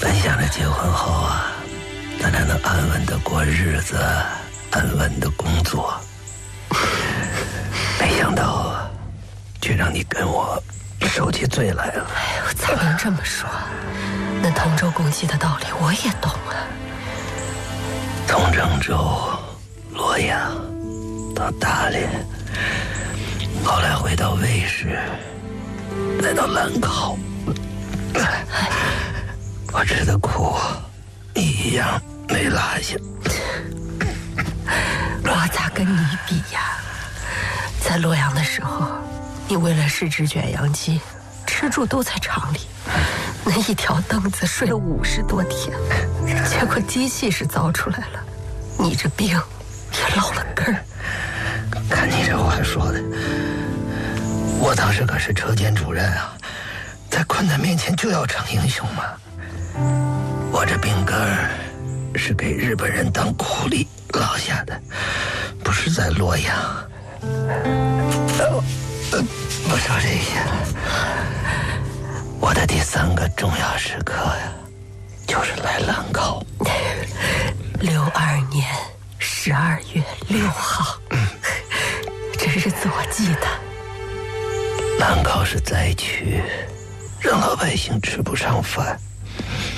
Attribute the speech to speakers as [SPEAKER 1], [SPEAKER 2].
[SPEAKER 1] 本想着结婚后啊，咱俩能安稳的过日子，安稳的工作，没想到啊，却让你跟我受起罪来了。
[SPEAKER 2] 哎呦，咋能这么说？那同舟共济的道理我也懂啊。
[SPEAKER 1] 从郑州、洛阳到大连，后来回到卫氏，再到兰考，我吃的苦，你一样没落下。
[SPEAKER 2] 我咋跟你比呀？在洛阳的时候，你为了试制卷阳机，吃住都在厂里，那一条凳子睡了50多天，结果机器是造出来了，你这病也落了根儿。
[SPEAKER 1] 看你这话说的，我当时可是车间主任啊，在困难面前就要逞英雄嘛。我这病根儿是给日本人当苦力落下的，不是在洛阳。不说这些了，我的第3个重要时刻呀，就是来兰考。
[SPEAKER 2] 62年12月6号，这日子我记得。
[SPEAKER 1] 兰考是灾区，让老百姓吃不上饭。